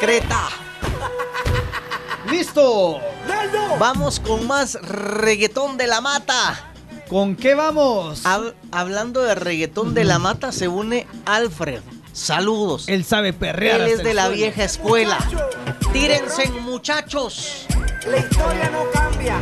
secreta. ¡Listo! Vamos con más reggaetón de la mata. ¿Con qué vamos? Hablando de reggaetón de la mata, se une Alfred. Saludos. Él sabe perrear. Él hasta es de el la suelo. vieja escuela. Tírense, muchachos. La historia no cambia.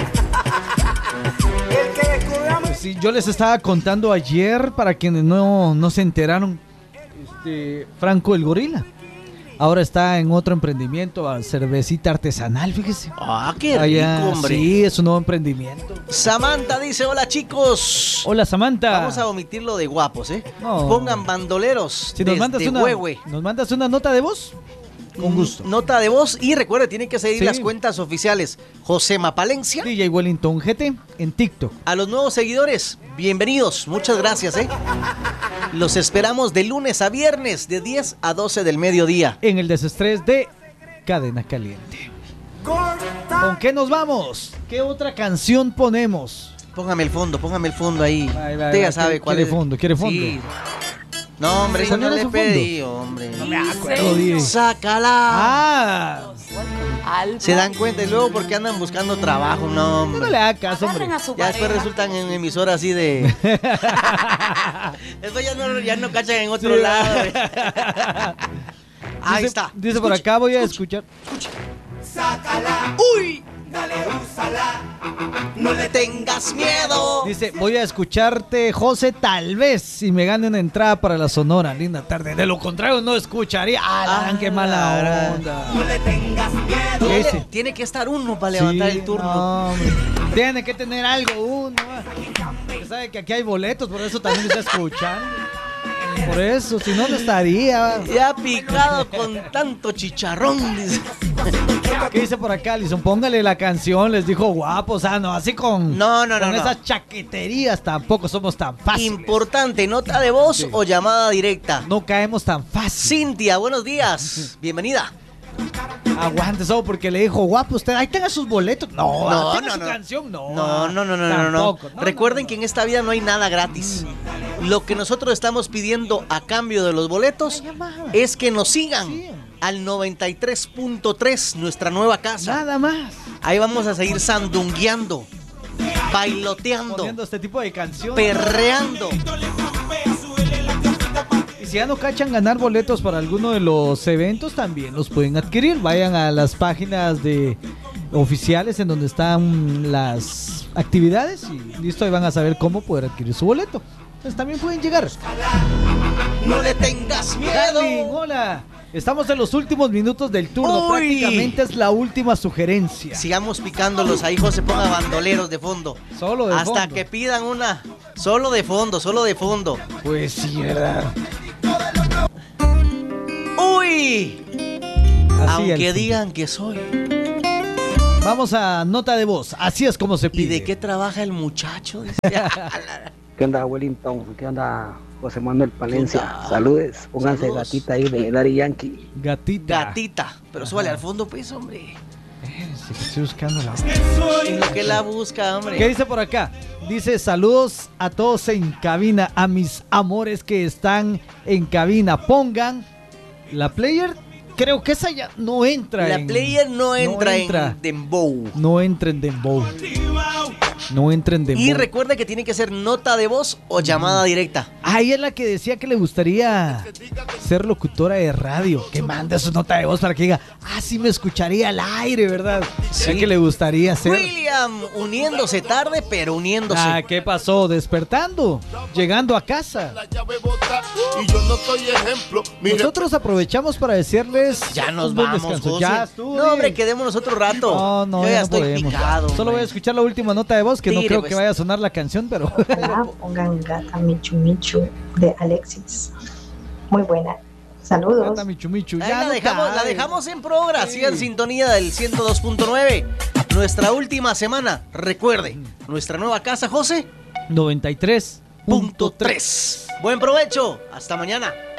El que descubrió Pues sí, yo les estaba contando ayer, para quienes no se enteraron, Franco el Gorila ahora está en otro emprendimiento, cervecita artesanal, fíjese. Ah, qué rico, Allá, hombre. sí, es un nuevo emprendimiento. Samantha dice, hola chicos. Hola, Samantha. Vamos a omitir lo de guapos, ¿eh? No. Pongan bandoleros. Si nos desde mandas una nota de voz, con gusto. Nota de voz y recuerde, tienen que seguir Sí. las cuentas oficiales. Josema Palencia. DJ Wellington GT en TikTok. A los nuevos seguidores, bienvenidos. Muchas gracias, ¿eh? Los esperamos de lunes a viernes, de 10 a 12 del mediodía. En el desestrés de Cadena Caliente. ¿Con qué nos vamos? ¿Qué otra canción ponemos? Póngame el fondo ahí. Usted ya sabe cuál ¿Quiere es. fondo? ¿Quiere fondo? Sí. No, hombre, eso no ¿Cuál le era su fondo? pedí, hombre. No me acuerdo, DJ. Sácala. Ah, Se dan cuenta y luego porque andan buscando trabajo, no, hombre. no le haga caso, hombre. Ya después resultan en emisoras así de... Después ya no cachan en otro Sí. lado. Ahí Dice- está. Dice por acá, voy a escuchar. Sácala, ¡Uy! dale, úsala. No le tengas miedo. Dice, voy a escucharte, José, tal vez, si me gane una entrada para la Sonora. Linda tarde. De lo contrario, no escucharía. ¡Ah, qué mala onda! No le tengas miedo. Ese. Tiene que estar uno para levantar Sí, el turno. no, hombre. Tiene que tener algo uno. Usted sabe que aquí hay boletos, por eso también está escuchando. Por eso, si no, no estaría. Ya picado con tanto chicharrón. Dice. ¿Qué dice por acá, Alison? Póngale la canción, les dijo guapo. O sea, no, así con, No. con esas chaqueterías tampoco somos tan fáciles. Importante, nota de voz o llamada directa. No caemos tan fácil. Cintia, buenos días. Bienvenida. Aguante, solo porque le dijo guapo usted. Ahí tenga sus boletos. No, tenga su no. canción. No, No. tampoco. No, Recuerden no. que en esta vida no hay nada gratis. Lo que nosotros estamos pidiendo a cambio de los boletos es que nos sigan Sí. al 93.3, nuestra nueva casa. Nada más. Ahí vamos a seguir sandungueando, bailoteando, Poniendo este tipo de canciones. perreando. Y si ya no cachan ganar boletos para alguno de los eventos, también los pueden adquirir. Vayan a las páginas de oficiales en donde están las actividades y listo, ahí van a saber cómo poder adquirir su boleto. Entonces también pueden llegar. No le tengas Darling, miedo. hola. Estamos en los últimos minutos del turno. Uy. Prácticamente es la última sugerencia. Sigamos picándolos ahí, José, ponga bandoleros de fondo. Solo de Hasta fondo. que pidan una. Solo de fondo, solo de fondo. Pues sí, ¿verdad? ¡Uy! Así, Aunque Alfred. digan que soy. Vamos a nota de voz. Así es como se ¿Y pide. de qué trabaja el muchacho? Dice. ¿Qué onda, Wellington? ¿Qué onda, José Manuel Palencia? ¿Qué onda? Saludes. Pónganse Saludos. gatita ahí de Daddy Yankee. Gatita. Gatita. Pero súbale al fondo, pues, hombre. Sí, que estoy buscando la... En lo que la busca, hombre. ¿Qué dice por acá? Dice, saludos a todos en cabina, a mis amores que están en cabina. Pongan la player, creo que esa ya no entra La en... player no entra entra. en Dembow. No entra en Dembow. No entra en Dembow. Y recuerda que tiene que ser nota de voz o llamada directa. Ahí es la que decía que le gustaría ser locutora de radio. Que mande su nota de voz para que diga, sí me escucharía al aire, ¿verdad? Sí. Ya que le gustaría ser... William, uniéndose tarde, pero uniéndose. ¿Qué pasó? Despertando, llegando a casa. Y yo no soy ejemplo. Mira, Nosotros aprovechamos para decirles... Ya nos un buen vamos, descanso. José. Ya estuvo No, hombre, bien. quedémonos otro rato. No, Yo ya ya no estoy podemos. picado. Solo voy a hombre. escuchar la última nota de voz, que no Tire, creo pues. que vaya a sonar la canción, pero... Ojalá pongan Gata Michu Michu de Alexis. Muy buena. Saludos. Gata Michu Michu, Ahí ya la, no dejamos, la cabe. dejamos en programa, Sí. siga en sintonía del 102.9. Nuestra última semana, recuerde, nuestra nueva casa, José, 93.3. .3. Buen provecho, hasta mañana.